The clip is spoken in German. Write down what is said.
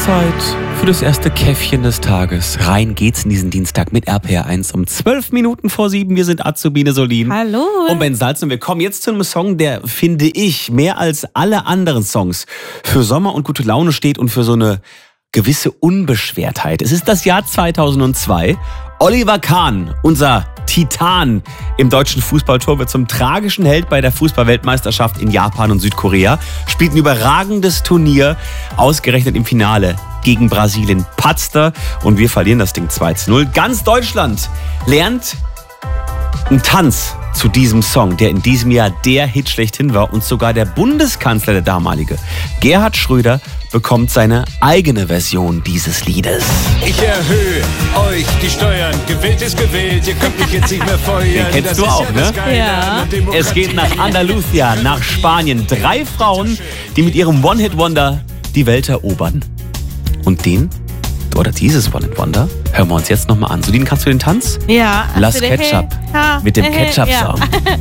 Zeit für das erste Käffchen des Tages. Rein geht's in diesen Dienstag mit RPR1 um 12 Minuten vor 7. Wir sind Azubine Solin. Hallo. Und Ben Salz. Und wir kommen jetzt zu einem Song, der, finde ich, mehr als alle anderen Songs für Sommer und gute Laune steht und für so eine gewisse Unbeschwertheit. Es ist das Jahr 2002. Oliver Kahn, unser Titan im deutschen Fußballtor, wird zum tragischen Held bei der Fußballweltmeisterschaft in Japan und Südkorea, spielt ein überragendes Turnier, ausgerechnet im Finale gegen Brasilien patzte und wir verlieren das Ding 2:0. Ganz Deutschland lernt einen Tanz zu diesem Song, der in diesem Jahr der Hit schlechthin war, und sogar der Bundeskanzler, der damalige, Gerhard Schröder, bekommt seine eigene Version dieses Liedes. Ich erhöhe euch die Steuern, gewählt ist gewählt, ihr könnt mich jetzt nicht mehr feuern. Den kennst Das du ist auch, ne? das Geile Ja. an der Demokratie. Es geht nach Andalusia, nach Spanien. 3 Frauen, die mit ihrem One-Hit-Wonder die Welt erobern. Und dieses One-Hit-Wonder hören wir uns jetzt nochmal an. Solin, kannst du den Tanz? Ja. Lass Ketchup mit dem Ketchup-Song. Ja.